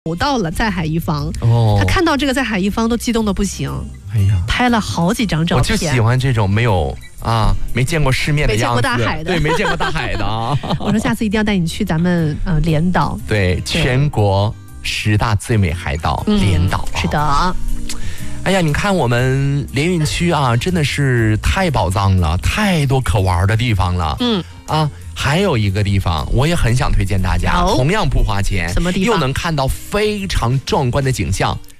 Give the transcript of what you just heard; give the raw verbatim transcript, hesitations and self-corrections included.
走到了在海一坊， 哦， 他看到这个在海一坊都激动的不行， 哎呀， 拍了好几张照片。 我就喜欢这种没有啊没见过世面的样子， 没见过大海的， 对，没见过大海的啊。 我说下次一定要带你去咱们呃连岛， 对，全国十大最美海岛连岛、 嗯，是的。 哎呀，你看我们连云区啊，真的是太宝藏了，太多可玩的地方了。 嗯啊，还有一个地方我也很想推荐大家，同样不花钱， 什么地方？ 又能看到非常壮观的景象，